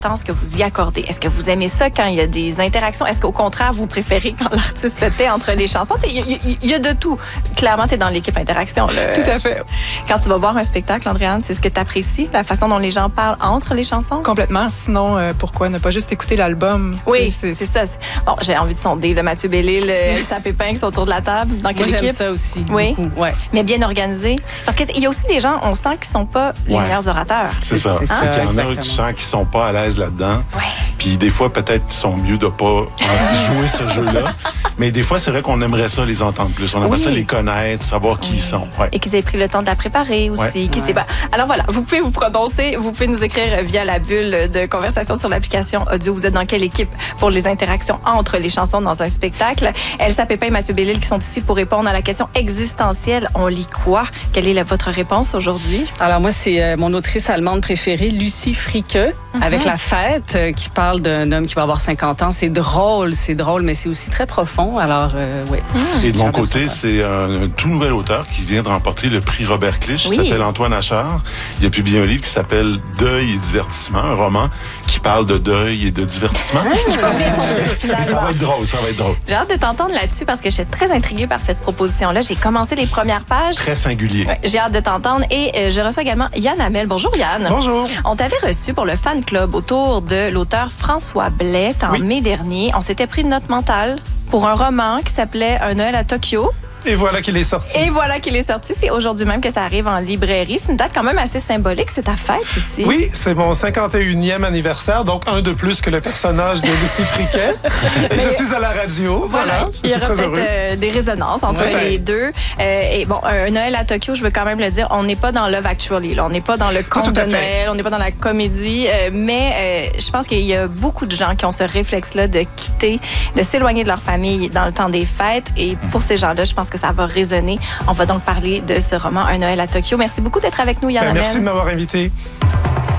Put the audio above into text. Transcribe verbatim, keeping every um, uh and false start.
que vous y accordez. Est-ce que vous aimez ça quand il y a des interactions? Est-ce qu'au contraire, vous préférez quand l'artiste se tait entre les chansons? Il y, y, y a de tout. Clairement, tu es dans l'équipe interaction. Là. Tout à fait. Quand tu vas voir un spectacle, Andréane, c'est ce que tu apprécies? La façon dont les gens parlent entre les chansons? Complètement. Sinon, euh, pourquoi ne pas juste écouter l'album? Oui, c'est, c'est ça. C'est... Bon, j'ai envie de sonder le Mathieu Bellil, le Elsa Pépin qui sont autour de la table. Dans quelle Moi, équipe? j'aime ça aussi. Oui. Ouais. Mais bien organisé. Parce qu'il y a aussi des gens, on sent qu'ils sont pas les ouais. meilleurs orateurs. C'est, c'est ça. C'est c'est ça, qu'il y en exactement. a, tu sens qu'ils sont pas à l'aise là-dedans. Ouais. Puis des fois, peut-être qu'ils sont mieux de pas jouer ce jeu-là. Mais des fois, c'est vrai qu'on aimerait ça les entendre plus. On aimerait oui. ça les connaître, savoir qui oui. ils sont. Ouais. Et qu'ils aient pris le temps de la préparer aussi. Ouais. Qui ouais. sait pas. Alors voilà, vous pouvez vous prononcer, vous pouvez nous écrire via la bulle de conversation sur l'application audio. Vous êtes dans quelle équipe pour les interactions entre les chansons dans un spectacle? Elsa Pépin et Mathieu Bellil qui sont ici pour répondre à la question existentielle. On lit quoi? Quelle est la, votre réponse aujourd'hui? Alors moi, c'est euh, mon autrice allemande préférée, Lucie Fricke, mm-hmm. avec La Fête, euh, qui parle d'un homme qui va avoir cinquante ans. C'est drôle, c'est drôle, mais c'est aussi très profond. Alors, euh, oui. Mm. Et de mon côté, c'est un, un tout nouvel auteur qui vient de remporter le prix Robert Clich. Oui. Il s'appelle Antoine Achard. Il a publié un livre qui s'appelle Deuil et divertissement, un roman qui parle de deuil et de divertissement. Qui porte bien son titre, finalement. Et ça va être drôle, ça va être drôle. J'ai hâte de t'entendre là-dessus parce que j'étais très intriguée par cette proposition-là. J'ai commencé les premières pages. Très singulier. Ouais, j'ai hâte de t'entendre. Et euh, je reçois également Yann Hamel. Bonjour Yann. Bonjour. On t'avait reçu pour le fan club autour de l'auteur François Blais. C'était en oui. mai dernier. On s'était pris de note mentale pour un roman qui s'appelait Un Noël à Tokyo. Et voilà qu'il est sorti. Et voilà qu'il est sorti. C'est aujourd'hui même que ça arrive en librairie. C'est une date quand même assez symbolique. C'est ta fête aussi. Oui, c'est mon cinquante et unième anniversaire, donc un de plus que le personnage de Lucie Friquet. Et je suis à la radio. Voilà. Voilà. Je Il y suis aura très peut-être heureux. euh, des résonances entre Ouais. les deux. Euh, et bon, un Noël à Tokyo, je veux quand même le dire, on n'est pas dans Love Actually. Là. On n'est pas dans le conte tout à de fait. Noël. On n'est pas dans la comédie. Euh, mais euh, je pense qu'il y a beaucoup de gens qui ont ce réflexe-là de quitter, de s'éloigner de leur famille dans le temps des fêtes. Et pour ces gens-là, je pense que ça va résonner. On va donc parler de ce roman Un Noël à Tokyo. Merci beaucoup d'être avec nous, Yann Ben, Hamel. merci de m'avoir invité.